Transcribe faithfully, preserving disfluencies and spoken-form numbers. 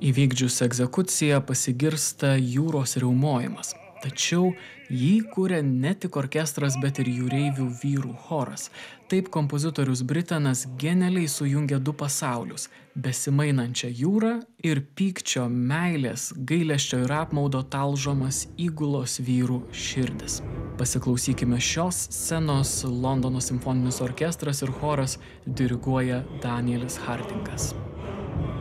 Įvykdžius egzekuciją pasigirsta jūros riaumojimas. Tačiau jį kūrė ne tik orkestras, bet ir jūreivių vyrų choras. Taip kompozitorius Britanas genialiai sujungia du pasaulius – besimainančią jūrą ir pykčio, meilės, gailesčio ir apmaudo talžomas įgulos vyrų širdis. Pasiklausykime šios scenos. Londono simfoninis orkestras ir choras diriguoja Danielis Hardingas.